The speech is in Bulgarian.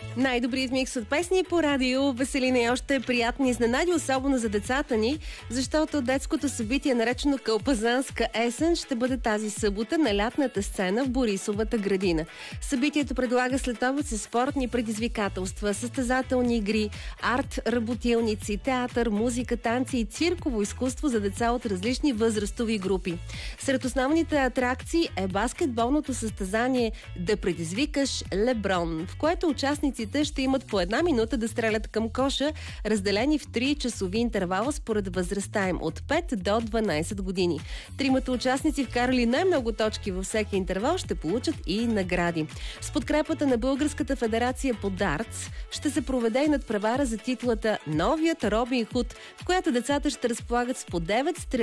Най-добрият микс от песни по радио. Веселина и още приятни изненади, особено за децата ни, защото детското събитие, наречено Кълпазанска есен, ще бъде тази събота на лятната сцена в Борисовата градина. Събитието предлага следобед с спортни предизвикателства, състезателни игри, арт, работилници, театър, музика, танци и цирково изкуство за деца от различни възрастови групи. Сред основните атракции е баскетболното състезание "Да предизвикаш Леброн", в което участниците ще имат по 1 минута да стрелят към коша, разделени в 3 часови интервала според възрастта им от 5 до 12 години. Тримата участници, вкарали най-много точки във всеки интервал, ще получат и награди. С подкрепата на Българската федерация по дартс ще се проведе и надпревара за титлата "Новият Робин Худ", в която децата ще разполагат с по 9 стрели